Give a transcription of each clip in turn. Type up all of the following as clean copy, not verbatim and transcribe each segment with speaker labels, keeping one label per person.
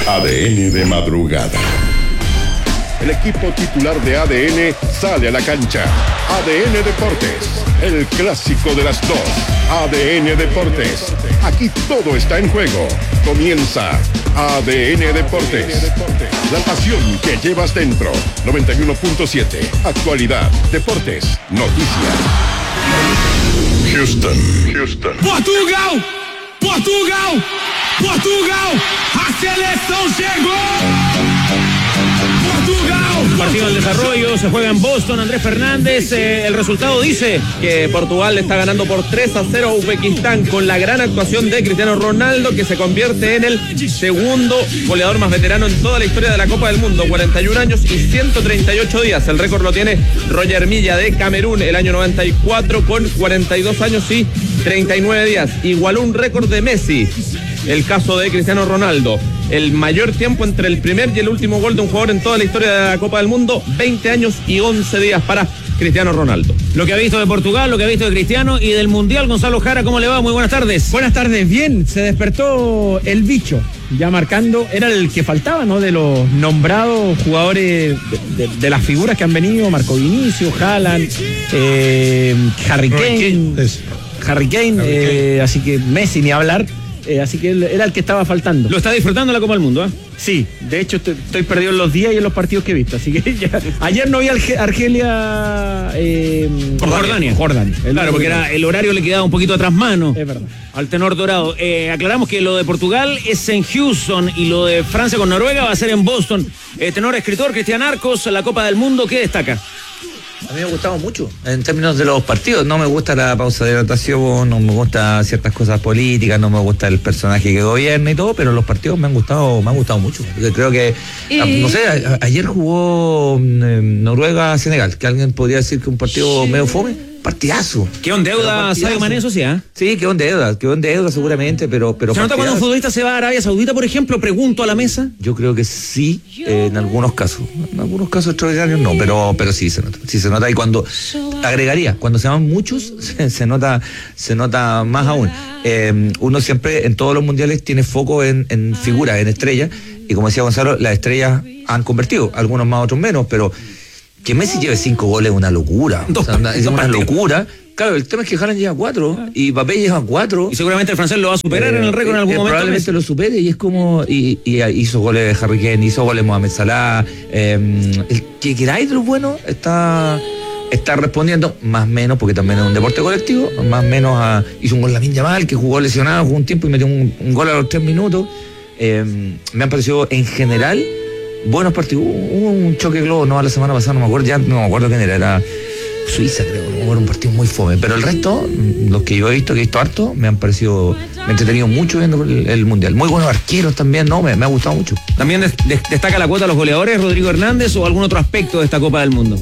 Speaker 1: ADN de madrugada. El equipo titular de ADN sale a la cancha. ADN Deportes, el clásico de las dos. ADN Deportes, aquí todo está en juego. Comienza ADN Deportes, la pasión que llevas dentro. 91.7, actualidad, deportes, noticias. Houston.
Speaker 2: Portugal, a selección llegó.
Speaker 3: Partido en desarrollo, se juega en Boston. Andrés Fernández, el resultado dice que Portugal está ganando por 3-0 a Uzbekistán con la gran actuación de Cristiano Ronaldo, que se convierte en el segundo goleador más veterano en toda la historia de la Copa del Mundo, 41 años y 138 días. El récord lo tiene Roger Milla de Camerún el año 94 con 42 años y 39 días. Igualó un récord de Messi, el caso de Cristiano Ronaldo. El mayor tiempo entre el primer y el último gol de un jugador en toda la historia de la Copa del Mundo, 20 años y 11 días para Cristiano Ronaldo. Lo que ha visto de Portugal, lo que ha visto de Cristiano y del Mundial. Gonzalo Jara, ¿cómo le va? Muy buenas tardes.
Speaker 4: Buenas tardes, bien, se despertó el bicho, ya marcando, era el que faltaba, ¿no? De los nombrados jugadores, de las figuras que han venido, Marco Vinicius, Haaland, Harry Kane, así que Messi ni hablar. Así que él era el que estaba faltando.
Speaker 3: Lo está disfrutando la Copa del Mundo, ¿eh?
Speaker 4: Sí, de hecho estoy perdido en los días y en los partidos que he visto. Así que ya, ayer no vi Argelia
Speaker 3: Jordania. Claro, porque era el horario le quedaba un poquito atrás mano.
Speaker 4: Es verdad.
Speaker 3: Al tenor dorado. Aclaramos que lo de Portugal es en Houston y lo de Francia con Noruega va a ser en Boston. Tenor escritor Cristian Arcos, la Copa del Mundo, ¿qué destaca?
Speaker 5: A mí me ha gustado mucho en términos de los partidos. No me gusta la pausa de votación, no me gusta ciertas cosas políticas, no me gusta el personaje que gobierna y todo, pero los partidos me han gustado mucho. Creo que, no sé, ayer jugó Noruega-Senegal, que alguien podría decir que un partido medio fome. Partidazo.
Speaker 3: Quedó en deuda Sadio Mané, eso sí, ¿eh?
Speaker 5: Sí, quedó en deuda seguramente, pero
Speaker 3: ¿se nota cuando un futbolista se va a Arabia Saudita, por ejemplo? Pregunto a la mesa.
Speaker 5: Yo creo que sí, en algunos casos. En algunos casos extraordinarios no, pero sí se nota. Sí se nota, y cuando cuando se van muchos, se nota más aún. Uno siempre, en todos los mundiales, tiene foco en figuras, en estrellas, y como decía Gonzalo, las estrellas han convertido, algunos más, otros menos, pero que Messi lleve 5 goles es una locura. Es una locura. Claro, el tema es que Haaland lleva 4 y Mbappé lleva 4.
Speaker 3: Y seguramente el francés lo va a superar en el récord en algún momento.
Speaker 5: Probablemente lo supere, y es como. Y hizo goles Harry Kane, hizo goles Mohamed Salah. El que queráis de lo bueno está respondiendo, más o menos, porque también es un deporte colectivo, más o menos hizo un gol Lamine Yamal, que jugó lesionado, jugó un tiempo y metió un gol a los 3 minutos. Me han parecido en general buenos partidos. Hubo un choque globo, no, la semana pasada, no me acuerdo quién era Suiza, creo, era un partido muy fome, pero el resto, los que yo he visto harto, me han parecido, me he entretenido mucho viendo el Mundial. Muy buenos arqueros también, me ha gustado mucho.
Speaker 3: ¿También destaca la cuota de los goleadores, Rodrigo Hernández, o algún otro aspecto de esta Copa del Mundo?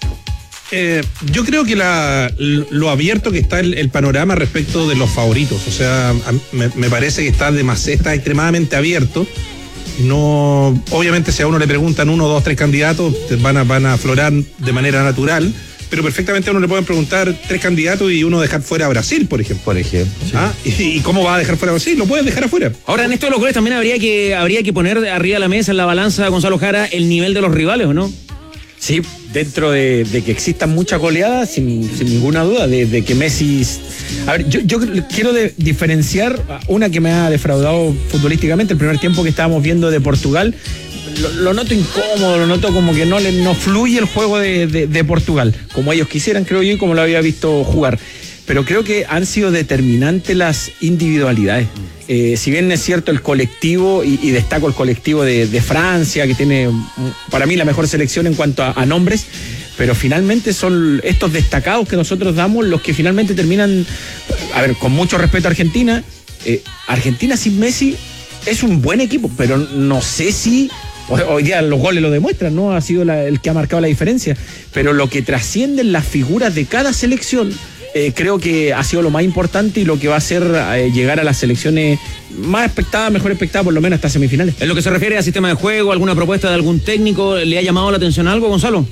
Speaker 6: Yo creo que lo abierto que está el panorama respecto de los favoritos, o sea, me parece que está extremadamente abierto. No, obviamente, si a uno le preguntan 1, 2, 3 candidatos, van a aflorar de manera natural, pero perfectamente a uno le pueden preguntar 3 candidatos y uno dejar fuera a Brasil, por ejemplo. Sí. ¿Y cómo va a dejar fuera a Brasil? Lo puedes dejar afuera.
Speaker 3: Ahora, en esto de los goles también habría que poner arriba de la mesa, en la balanza, Gonzalo Jara, el nivel de los rivales, ¿o no?
Speaker 4: Sí, dentro de que existan muchas goleadas, sin ninguna duda, de que Messi... A ver, yo quiero diferenciar una que me ha defraudado futbolísticamente. El primer tiempo que estábamos viendo de Portugal, lo noto incómodo, lo noto como que no fluye el juego de Portugal, como ellos quisieran, creo yo, y como lo había visto jugar. Pero creo que han sido determinantes las individualidades. Si bien es cierto el colectivo, y destaco el colectivo de Francia, que tiene para mí la mejor selección en cuanto a nombres, pero finalmente son estos destacados que nosotros damos los que finalmente terminan, a ver, con mucho respeto a Argentina. Argentina sin Messi es un buen equipo, pero no sé si... Hoy día los goles lo demuestran, ¿no? Ha sido el que ha marcado la diferencia, pero lo que trascienden las figuras de cada selección, creo que ha sido lo más importante y lo que va a hacer llegar a las selecciones más expectadas, mejor expectadas, por lo menos hasta semifinales.
Speaker 3: En lo que se refiere a sistema de juego, alguna propuesta de algún técnico, ¿le ha llamado la atención algo, Gonzalo?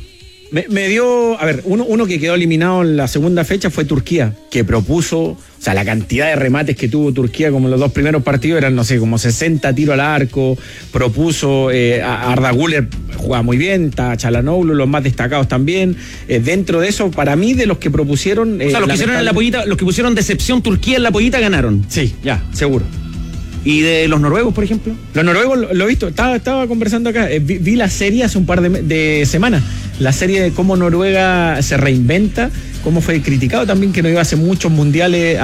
Speaker 4: Me dio, a ver, uno que quedó eliminado en la segunda fecha fue Turquía, que propuso, o sea, la cantidad de remates que tuvo Turquía como en los dos primeros partidos eran, no sé, como 60 tiros al arco, propuso, a Arda Güler jugaba muy bien, está Çalhanoğlu, los más destacados también, dentro de eso, para mí, de los que propusieron...
Speaker 3: O sea, los que hicieron en la pollita, los que pusieron decepción Turquía en la pollita ganaron.
Speaker 4: Sí, ya, seguro.
Speaker 3: ¿Y de los noruegos, por ejemplo?
Speaker 4: Los noruegos, lo he visto, estaba conversando acá, vi la serie hace un par de semanas, la serie de cómo Noruega se reinventa, cómo fue criticado también que no iba a hacer muchos mundiales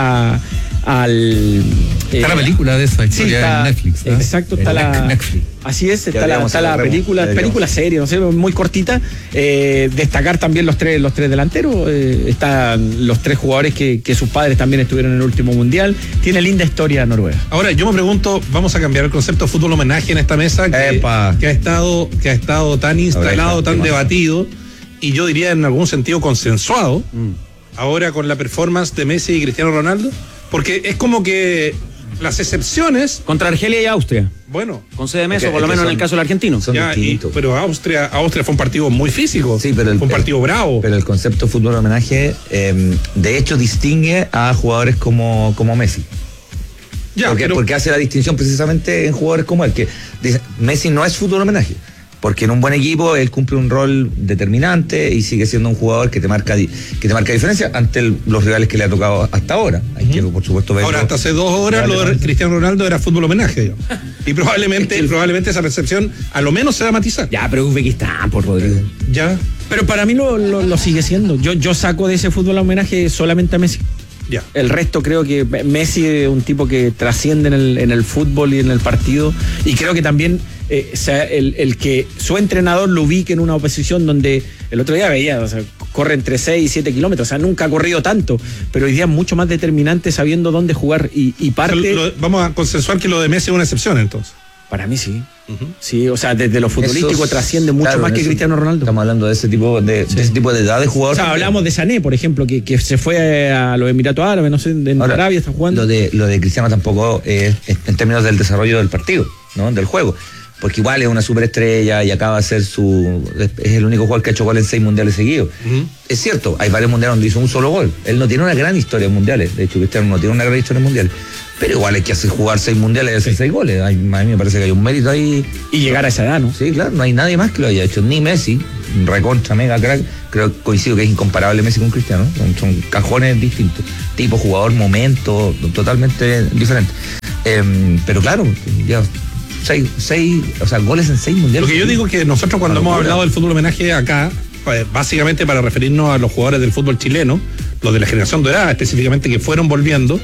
Speaker 4: al...
Speaker 5: Está la película de esa historia
Speaker 4: está,
Speaker 5: en Netflix, ¿no?
Speaker 4: Exacto, está
Speaker 5: Netflix.
Speaker 4: Así es, está la película serie, no sé, muy cortita. Destacar también los tres delanteros. Están los 3 jugadores que sus padres también estuvieron en el último mundial. Tiene linda historia Noruega.
Speaker 6: Ahora, yo me pregunto, vamos a cambiar el concepto de fútbol homenaje en esta mesa que ha estado tan instalado, tan debatido y yo diría en algún sentido consensuado ahora con la performance de Messi y Cristiano Ronaldo, porque es como que las excepciones
Speaker 3: contra Argelia y Austria.
Speaker 6: Bueno,
Speaker 3: con sede Messi, por lo menos en el caso del argentino.
Speaker 5: Son distintos.
Speaker 6: Pero Austria fue un partido muy físico.
Speaker 5: Sí, pero
Speaker 6: fue un partido bravo.
Speaker 5: Pero el concepto de fútbol homenaje, de hecho, distingue a jugadores como Messi. Porque hace la distinción precisamente en jugadores como él, que dice, Messi no es fútbol homenaje. Porque en un buen equipo él cumple un rol determinante y sigue siendo un jugador que te marca diferencia ante los rivales que le ha tocado hasta ahora. Hay que, por supuesto, verlo.
Speaker 6: Ahora, hasta hace 2 horas lo de Cristiano Ronaldo era fútbol homenaje, digamos. Y probablemente esa percepción a lo menos se va a matizar.
Speaker 3: Ya, pero Uzbekistán, por Rodrigo.
Speaker 6: Ya.
Speaker 4: Pero para mí lo sigue siendo. Yo saco de ese fútbol homenaje solamente a Messi.
Speaker 6: Ya.
Speaker 4: El resto creo que Messi es un tipo que trasciende en el fútbol y en el partido, y creo que también el que su entrenador lo ubique en una oposición donde el otro día veía, o sea, corre entre 6 y 7 kilómetros, o sea, nunca ha corrido tanto, pero hoy día es mucho más determinante sabiendo dónde jugar y parte...
Speaker 6: Vamos a consensuar que lo de Messi es una excepción entonces.
Speaker 4: Para mí sí. Sí, o sea, desde lo futbolístico trasciende mucho más que Cristiano Ronaldo.
Speaker 5: Estamos hablando de ese tipo de edad de jugador.
Speaker 4: O sea, hablamos de Sané, por ejemplo, que se fue a los Emiratos Árabes, no sé, en Arabia está jugando.
Speaker 5: Lo de Cristiano tampoco es en términos del desarrollo del partido, ¿no? Del juego. Porque igual es una superestrella y acaba de ser es el único jugador que ha hecho gol en 6 mundiales seguidos. Es cierto, hay varios mundiales donde hizo un solo gol. Él no tiene una gran historia en mundiales. De hecho, Cristiano no tiene una gran historia en mundiales. Pero igual hay que hacer jugar 6 mundiales y hacer 6 goles. A mí me parece que hay un mérito ahí.
Speaker 4: Y llegar a esa edad, ¿no?
Speaker 5: Sí, claro, no hay nadie más que lo haya hecho. Ni Messi, recontra, mega crack. Coincido que es incomparable Messi con Cristiano. Son cajones distintos. Tipo, jugador, momento, totalmente diferente. Pero claro, ya... 6 goles en 6 mundiales.
Speaker 6: Lo que yo digo es que nosotros cuando hemos hablado del fútbol homenaje acá, básicamente para referirnos a los jugadores del fútbol chileno, los de la generación dorada específicamente, que fueron volviendo,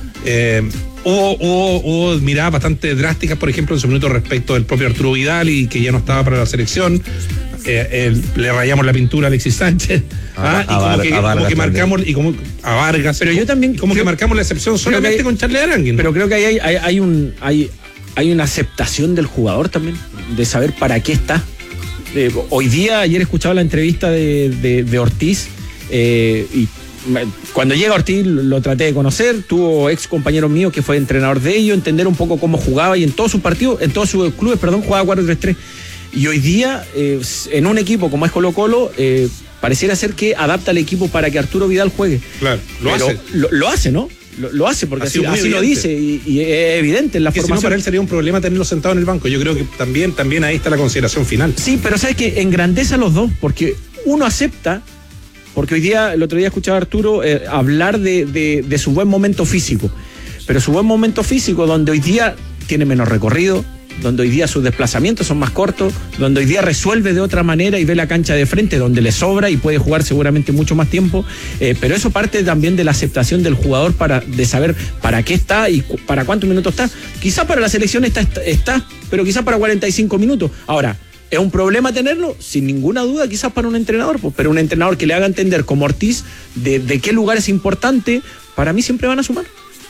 Speaker 6: hubo miradas bastante drásticas, por ejemplo, en su minuto respecto del propio Arturo Vidal y que ya no estaba para la selección. Le rayamos la pintura a Alexis Sánchez como que marcamos a Vargas, pero yo también como que marcamos la excepción solamente con Charles Aranguin.
Speaker 4: Pero creo que hay una aceptación del jugador también, de saber para qué está. Ayer escuchaba la entrevista de Ortiz, y cuando llega Ortiz lo traté de conocer, tuvo ex compañero mío que fue entrenador de ellos, entender un poco cómo jugaba, y en todos sus partidos, en todos sus clubes, jugaba 4-3-3. Y hoy día, en un equipo como es Colo-Colo, pareciera ser que adapta al equipo para que Arturo Vidal juegue.
Speaker 6: Claro,
Speaker 4: lo hace, ¿no? Lo hace porque así lo dice y es evidente en la formación.
Speaker 6: Si no, para él sería un problema tenerlo sentado en el banco. Yo creo que también ahí está la consideración final.
Speaker 4: Sí, pero sabes que engrandece a los dos, porque uno acepta, porque el otro día escuchaba a Arturo hablar de su buen momento físico, pero su buen momento físico donde hoy día tiene menos recorrido, donde hoy día sus desplazamientos son más cortos, donde hoy día resuelve de otra manera y ve la cancha de frente, donde le sobra y puede jugar seguramente mucho más tiempo, pero eso parte también de la aceptación del jugador de saber para qué está y para cuántos minutos está. Quizás para la selección está, pero quizás para 45 minutos. Ahora, ¿es un problema tenerlo? Sin ninguna duda, quizás para un entrenador, pero un entrenador que le haga entender como Ortiz de qué lugar es importante, para mí siempre van a sumar.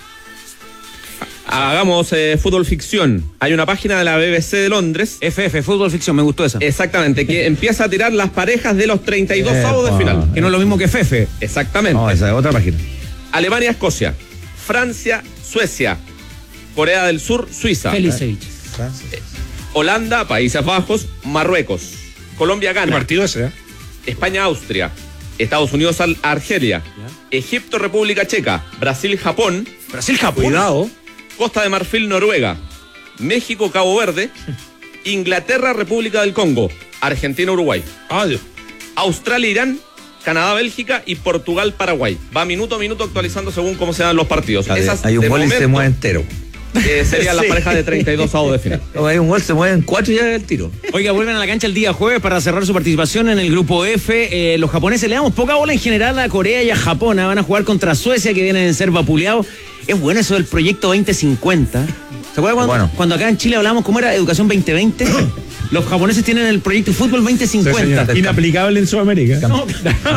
Speaker 3: Hagamos fútbol ficción. Hay una página de la BBC de Londres.
Speaker 4: FF, fútbol ficción, me gustó esa.
Speaker 3: Exactamente, que empieza a tirar las parejas de los 32 avos de final.
Speaker 4: Que no es lo mismo que FF.
Speaker 3: Exactamente.
Speaker 5: No, esa es otra página.
Speaker 3: Alemania, Escocia. Francia, Suecia. Corea del Sur, Suiza.
Speaker 4: Felicite.
Speaker 3: Holanda, Países Bajos. Marruecos. Colombia,
Speaker 6: ¿Qué
Speaker 3: Ghana.
Speaker 6: partido ese?
Speaker 3: España-Austria, Estados Unidos-Argelia, Egipto-República Checa, Brasil-Japón,
Speaker 4: Cuidado.
Speaker 3: Costa de Marfil-Noruega, México-Cabo Verde, Inglaterra-República del Congo, Argentina-Uruguay,
Speaker 6: Adiós.
Speaker 3: Australia-Irán, Canadá-Bélgica y Portugal-Paraguay. Va minuto a minuto actualizando según cómo se dan los partidos. Esas,
Speaker 5: Hay un
Speaker 3: de
Speaker 5: gol y se
Speaker 3: momento,
Speaker 5: mueve entero.
Speaker 3: serían las parejas de 32 avos de final.
Speaker 5: Hay un gol, se mueven 4 y ya el tiro.
Speaker 4: Oiga, vuelven a la cancha el día jueves para cerrar su participación en el grupo F. Los japoneses le damos poca bola en general a Corea y a Japón. Van a jugar contra Suecia, que vienen a ser vapuleados. Es bueno eso del proyecto 2050. ¿Se acuerdan cuando acá en Chile hablamos cómo era Educación 2020? Los japoneses tienen el proyecto Fútbol 2050.
Speaker 6: Sí,
Speaker 4: inaplicable en Sudamérica. No.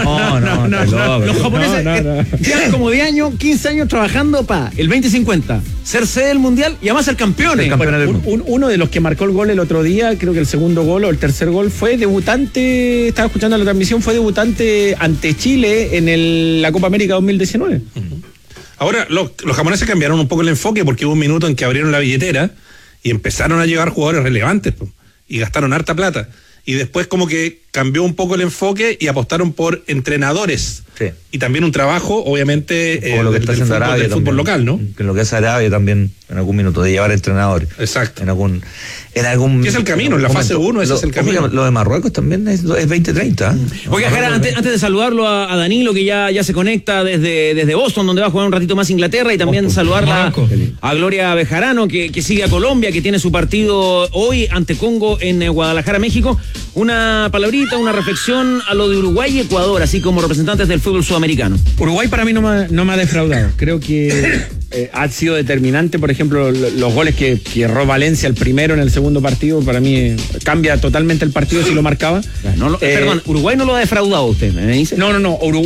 Speaker 4: Los japoneses llevan como 10 años, 15 años trabajando para el 2050, ser sede del mundial y además ser campeones. Uno de los que marcó el gol el otro día, creo que el segundo gol o el tercer gol, fue debutante, estaba escuchando la transmisión, fue debutante ante Chile en la Copa América 2019.
Speaker 6: Ahora, los japoneses cambiaron un poco el enfoque porque hubo un minuto en que abrieron la billetera y empezaron a llegar jugadores relevantes y gastaron harta plata. Y después como que cambió un poco el enfoque y apostaron por entrenadores.
Speaker 5: Sí.
Speaker 6: Y también un trabajo, obviamente,
Speaker 5: lo que está haciendo Arabia
Speaker 6: del fútbol local, ¿no?
Speaker 5: Que lo que hace Arabia también, en algún minuto, de llevar entrenadores.
Speaker 6: Exacto.
Speaker 5: En algún
Speaker 6: ¿Qué es el camino? En la fase 1 ese es el camino.
Speaker 5: Lo de Marruecos también es 2030.
Speaker 4: Oiga, Jara, antes de saludarlo a Danilo, que ya se conecta desde Boston, donde va a jugar un ratito más Inglaterra, y también saludarla a Gloria Bejarano, que sigue a Colombia, que tiene su partido hoy ante Congo en Guadalajara, México. Una palabrita, una reflexión a lo de Uruguay y Ecuador, así como representantes del fútbol sudamericano.
Speaker 7: Uruguay para mí no me ha defraudado. Creo que ha sido determinante, por ejemplo, los goles que erró Valencia, el primero en el segundo partido, para mí cambia totalmente el partido si lo marcaba.
Speaker 4: Perdón, Uruguay no lo ha defraudado usted, ¿me dice?
Speaker 7: No,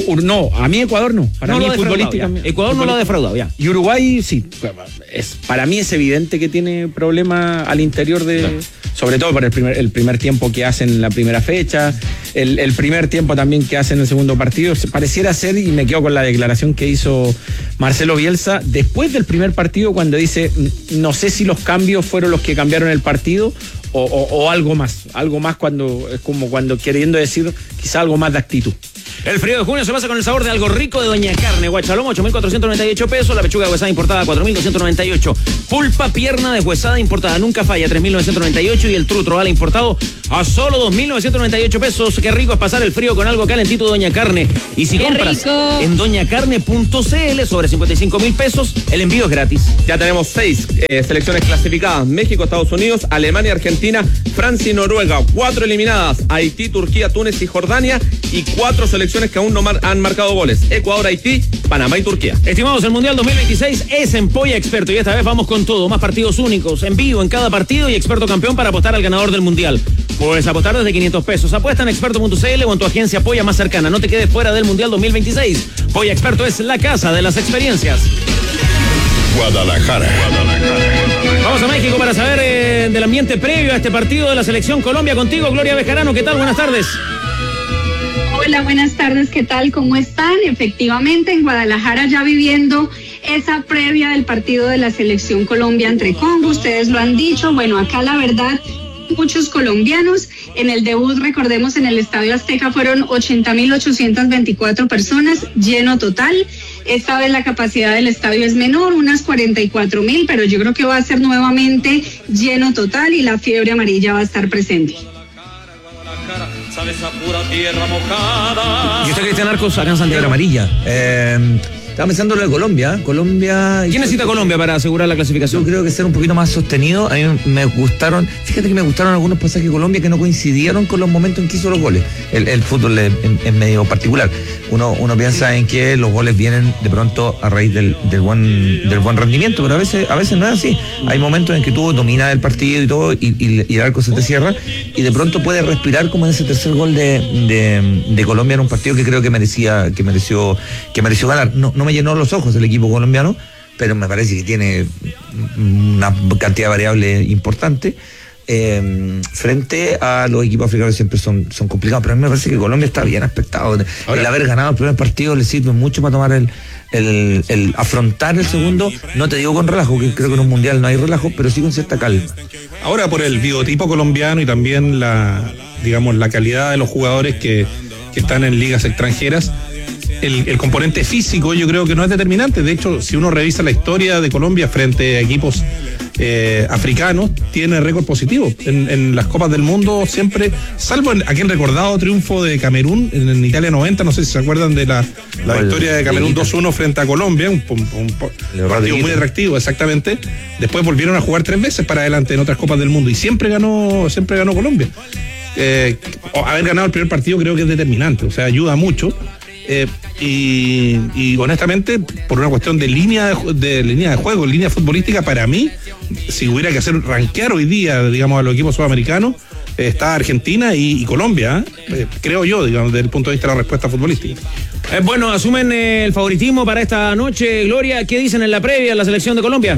Speaker 7: a mí Ecuador no. Para mí futbolísticamente.
Speaker 4: Ecuador no lo ha defraudado, ya.
Speaker 7: Y Uruguay sí. Para mí es evidente que tiene problemas al interior sobre todo por el primer tiempo que hace en la primera fecha, el primer tiempo también que hace en el segundo partido. Pareciera ser, y me quedo con la declaración que hizo Marcelo Bielsa después del primer partido, cuando dice, no sé si los cambios fueron los que cambiaron el partido o algo más, cuando es como cuando queriendo decir quizá algo más de actitud.
Speaker 4: El frío de junio se pasa con el sabor de algo rico de Doña Carne. Guachalón, 8.498 pesos. La pechuga deshuesada importada, 4.298. Pulpa pierna deshuesada importada, nunca falla, 3.998. Y el trutro ala importado a solo 2.998 pesos. Qué rico es pasar el frío con algo calentito de Doña Carne. Y si compras en doñacarne.cl sobre 55.000 pesos, el envío es gratis.
Speaker 3: Ya tenemos 6 selecciones clasificadas: México, Estados Unidos, Alemania, Argentina, Francia y Noruega. 4 eliminadas: Haití, Turquía, Túnez y Jordania. Y 4 selecciones que aún no han marcado goles: Ecuador, Haití, Panamá y Turquía.
Speaker 4: Estimados, el Mundial 2026 es en Polla Experto y esta vez vamos con todo. Más partidos únicos, en vivo en cada partido y experto campeón para apostar al ganador del Mundial. Puedes apostar desde 500 pesos. Apuesta en experto.cl o en tu agencia Polla más cercana. No te quedes fuera del Mundial 2026. Polla Experto es la casa de las experiencias.
Speaker 1: Guadalajara.
Speaker 4: Vamos a México para saber del ambiente previo a este partido de la Selección Colombia. Contigo, Gloria Bejarano. ¿Qué tal? Buenas tardes.
Speaker 8: Hola, buenas tardes, ¿qué tal? ¿Cómo están? Efectivamente, en Guadalajara ya viviendo esa previa del partido de la Selección Colombia entre Congo, ustedes lo han dicho. Bueno, acá la verdad, muchos colombianos. En el debut, recordemos, en el Estadio Azteca fueron 80.824 personas, lleno total. Esta vez la capacidad del estadio es menor, unas 44.000, pero yo creo que va a ser nuevamente lleno total y la fiebre amarilla va a estar presente.
Speaker 4: ¿Y usted, Cristian Arcos, acá en Santiago?
Speaker 5: Amarilla. Estaba pensando en lo de Colombia.
Speaker 4: ¿Quién necesita Colombia para asegurar la clasificación?
Speaker 5: Yo creo que ser un poquito más sostenido. A mí me gustaron, fíjate que me gustaron algunos pasajes de Colombia que no coincidieron con los momentos en que hizo los goles. El fútbol es medio particular. Uno piensa en que los goles vienen de pronto a raíz del buen rendimiento, pero a veces no es así. Hay momentos en que tú dominas el partido y todo, y el arco se te cierra, y de pronto puedes respirar, como en ese tercer gol de Colombia en un partido que creo que mereció ganar. No me llenó los ojos el equipo colombiano, pero me parece que tiene una cantidad de variables importante. Frente a los equipos africanos siempre son complicados, pero a mí me parece que Colombia está bien aspectado. El haber ganado el primer partido le sirve mucho para tomar el afrontar el segundo. No te digo con relajo, que creo que en un mundial no hay relajo, pero sí con cierta calma.
Speaker 6: Ahora, por el biotipo colombiano y también la calidad de los jugadores que que están en ligas extranjeras. El componente físico yo creo que no es determinante. De hecho, si uno revisa la historia de Colombia frente a equipos africanos, tiene récord positivo. En las Copas del Mundo siempre, salvo en aquel recordado triunfo de Camerún en Italia 90, no sé si se acuerdan de la victoria de Camerún 2-1 frente a Colombia, un partido muy atractivo, exactamente. Después volvieron a jugar 3 veces para adelante en otras Copas del Mundo y siempre ganó Colombia. Haber ganado el primer partido creo que es determinante, o sea, ayuda mucho. Y honestamente, por una cuestión de línea de juego, línea futbolística, para mí, si hubiera que hacer rankear hoy día, digamos, a los equipos sudamericanos, está Argentina y Colombia, creo yo, digamos, desde el punto de vista de la respuesta futbolística.
Speaker 3: Bueno, asumen el favoritismo para esta noche. Gloria, ¿qué dicen en la previa en la selección de Colombia?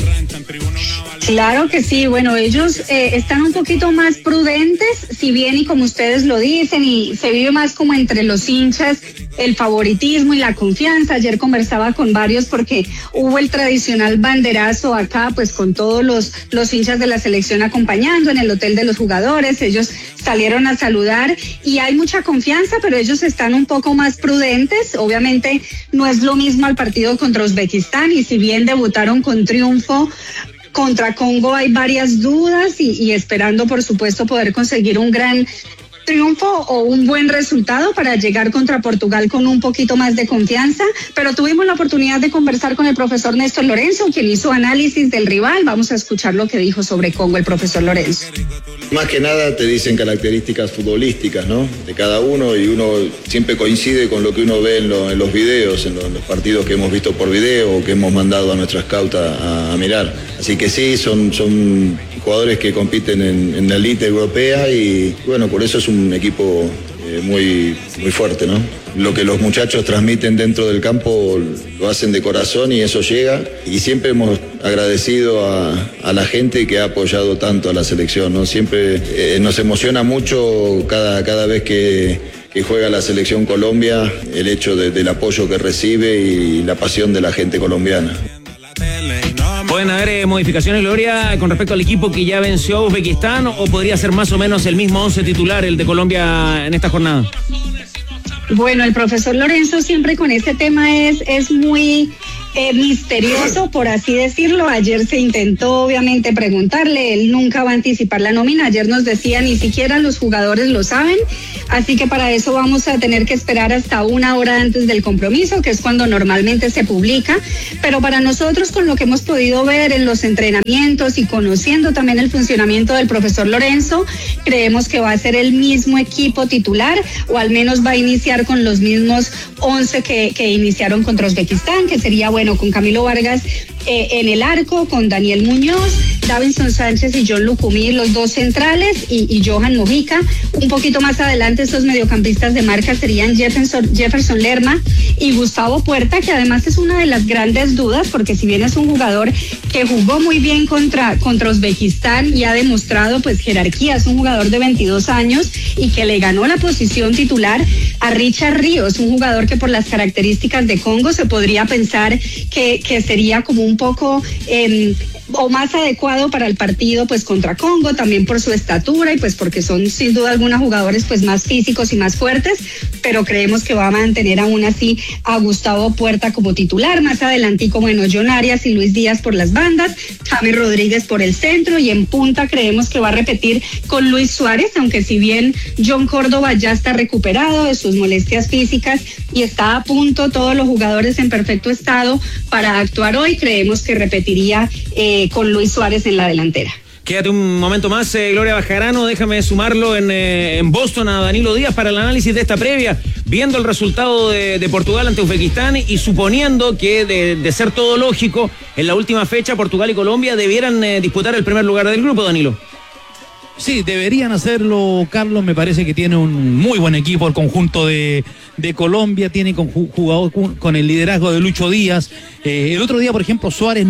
Speaker 8: Claro que sí, bueno, ellos están un poquito más prudentes, si bien y como ustedes lo dicen, y se vive más como entre los hinchas el favoritismo y la confianza. Ayer conversaba con varios porque hubo el tradicional banderazo acá, pues con todos los hinchas de la selección acompañando en el hotel de los jugadores. Ellos salieron a saludar y hay mucha confianza, pero ellos están un poco más prudentes. Obviamente no es lo mismo al partido contra Uzbekistán, y si bien debutaron con triunfo, contra Congo hay varias dudas y esperando, por supuesto, poder conseguir un gran triunfo o un buen resultado para llegar contra Portugal con un poquito más de confianza. Pero tuvimos la oportunidad de conversar con el profesor Néstor Lorenzo, quien hizo análisis del rival. Vamos a escuchar lo que dijo sobre Congo el profesor Lorenzo.
Speaker 9: Más que nada te dicen características futbolísticas, ¿no? De cada uno, y uno siempre coincide con lo que uno ve en los videos, en los partidos que hemos visto por video o que hemos mandado a nuestra scout a mirar. Así que sí, son jugadores que compiten en la elite europea y bueno, por eso es un equipo muy fuerte, ¿no? Lo que los muchachos transmiten dentro del campo lo hacen de corazón y eso llega. Y siempre hemos agradecido a la gente que ha apoyado tanto a la selección, ¿no? Siempre nos emociona mucho cada vez que juega la selección Colombia, el hecho del apoyo que recibe y la pasión de la gente colombiana.
Speaker 3: ¿Pueden haber modificaciones, Gloria, con respecto al equipo que ya venció a Uzbekistán, o podría ser más o menos el mismo 11 titular, el de Colombia, en esta jornada?
Speaker 8: Bueno, el profesor Lorenzo siempre con este tema es muy misterioso, por así decirlo. Ayer se intentó obviamente preguntarle, él nunca va a anticipar la nómina. Ayer nos decía, ni siquiera los jugadores lo saben, así que para eso vamos a tener que esperar hasta 1 hora antes del compromiso, que es cuando normalmente se publica. Pero para nosotros, con lo que hemos podido ver en los entrenamientos y conociendo también el funcionamiento del profesor Lorenzo, creemos que va a ser el mismo equipo titular, o al menos va a iniciar con los mismos 11 que iniciaron contra Uzbekistán, que sería, bueno, con Camilo Vargas en el arco, con Daniel Muñoz, Davinson Sánchez y John Lucumí, los 2 centrales, y Johan Mojica. Un poquito más adelante, estos mediocampistas de marca serían Jefferson Lerma y Gustavo Puerta, que además es una de las grandes dudas, porque si bien es un jugador que jugó muy bien contra Uzbekistán y ha demostrado pues jerarquía, es un jugador de 22 años y que le ganó la posición titular a Richard Ríos, un jugador que por las características de Congo se podría pensar que sería como un poco o más adecuado para el partido pues contra Congo, también por su estatura y pues porque son sin duda alguna jugadores pues más físicos y más fuertes, pero creemos que va a mantener aún así a Gustavo Puerta como titular. Más adelantico, bueno, John Arias y Luis Díaz por las bandas, James Rodríguez por el centro, y en punta creemos que va a repetir con Luis Suárez, aunque si bien John Córdoba ya está recuperado de sus molestias físicas y está a punto, todos los jugadores en perfecto estado para actuar hoy, creemos que repetiría con Luis Suárez en la delantera.
Speaker 3: Quédate un momento más, Gloria Bajarano, déjame sumarlo en Boston a Danilo Díaz para el análisis de esta previa, viendo el resultado de Portugal ante Uzbekistán y suponiendo que de ser todo lógico, en la última fecha Portugal y Colombia debieran disputar el primer lugar del grupo, Danilo.
Speaker 10: Sí, deberían hacerlo, Carlos. Me parece que tiene un muy buen equipo el conjunto de Colombia, tiene jugador con el liderazgo de Lucho Díaz. El otro día, por ejemplo, Suárez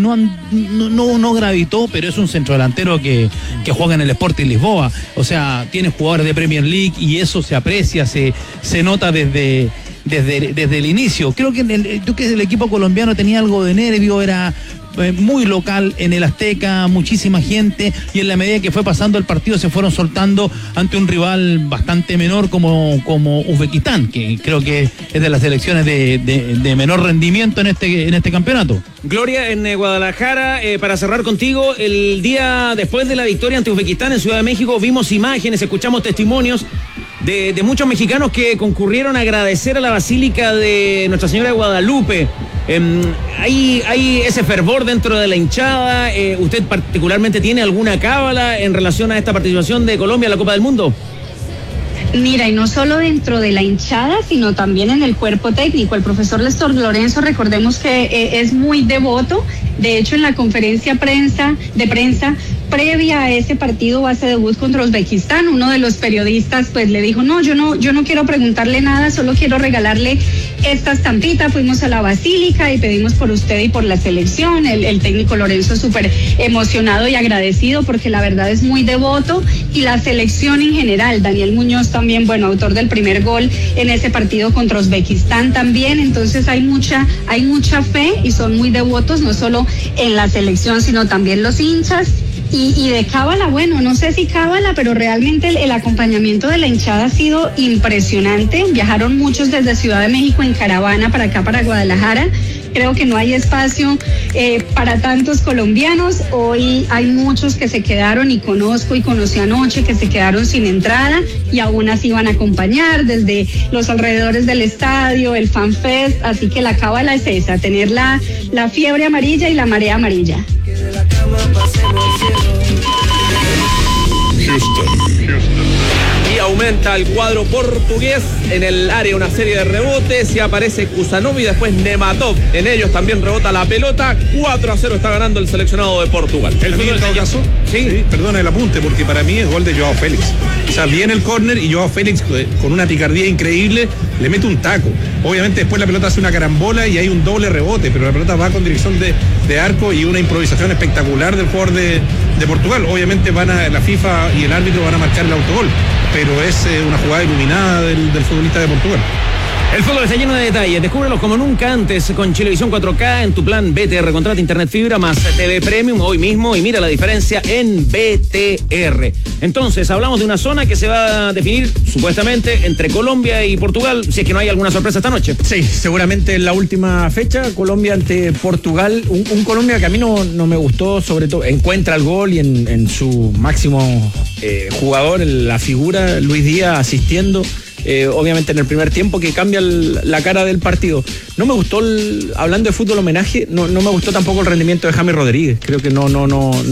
Speaker 10: no gravitó, pero es un centrodelantero que juega en el Sporting Lisboa. O sea, tiene jugadores de Premier League y eso se aprecia, se nota desde el inicio. Creo que el equipo colombiano tenía algo de nervio, muy local en el Azteca, muchísima gente, y en la medida que fue pasando el partido se fueron soltando ante un rival bastante menor como Uzbekistán, que creo que es de las selecciones de menor rendimiento en este campeonato.
Speaker 3: Gloria, en Guadalajara, para cerrar contigo, el día después de la victoria ante Uzbekistán en Ciudad de México, vimos imágenes, escuchamos testimonios de muchos mexicanos que concurrieron a agradecer a la Basílica de Nuestra Señora de Guadalupe. ¿Hay ese fervor dentro de la hinchada? ¿Usted particularmente tiene alguna cábala en relación a esta participación de Colombia en la Copa del Mundo?
Speaker 8: Mira, y no solo dentro de la hinchada, sino también en el cuerpo técnico. El profesor Néstor Lorenzo, recordemos que es muy devoto. De hecho, en la conferencia de prensa previa a ese partido base debut contra Uzbekistán, uno de los periodistas pues le dijo, no, yo no quiero preguntarle nada, solo quiero regalarle esta estampita. Fuimos a la Basílica y pedimos por usted y por la selección. El técnico Lorenzo súper emocionado y agradecido porque la verdad es muy devoto, y la selección en general. Daniel Muñoz también, bueno, autor del primer gol en ese partido contra Uzbekistán también. Entonces hay mucha fe y son muy devotos, no solo en la selección, sino también los hinchas. Y de cábala, bueno, no sé si cábala, pero realmente el acompañamiento de la hinchada ha sido impresionante. Viajaron muchos desde Ciudad de México en caravana para acá, para Guadalajara. Creo que no hay espacio para tantos colombianos. Hoy hay muchos que se quedaron, y conocí anoche, que se quedaron sin entrada y aún así van a acompañar desde los alrededores del estadio, el FanFest. Así que la cábala es esa, tener la fiebre amarilla y la marea amarilla.
Speaker 3: Y aumenta el cuadro portugués en el área, una serie de rebotes, y aparece Kusanov y después Nematov. En ellos también rebota la pelota. 4-0 está ganando el seleccionado de Portugal.
Speaker 6: En todo caso, sí, perdona el apunte, porque para mí es gol de Joao Félix. O sea, viene el córner y Joao Félix, con una picardía increíble, le mete un taco. Obviamente después la pelota hace una carambola y hay un doble rebote, pero la pelota va con dirección de arco, y una improvisación espectacular del jugador de Portugal. Obviamente la FIFA y el árbitro van a marcar el autogol, pero es una jugada iluminada del futbolista de Portugal.
Speaker 3: El fútbol está lleno de detalles. Descúbrelos como nunca antes con Chilevisión 4K en tu plan BTR. Contrata internet fibra más TV Premium hoy mismo y mira la diferencia en BTR. Entonces, hablamos de una zona que se va a definir supuestamente entre Colombia y Portugal, si es que no hay alguna sorpresa esta noche.
Speaker 4: Sí, seguramente en la última fecha, Colombia ante Portugal. Un Colombia que a mí no me gustó, sobre todo encuentra el gol y en su máximo jugador, la figura, Luis Díaz, asistiendo. Obviamente en el primer tiempo, que cambia la cara del partido. No me gustó, hablando de fútbol homenaje, no me gustó tampoco el rendimiento de James Rodríguez. Creo que no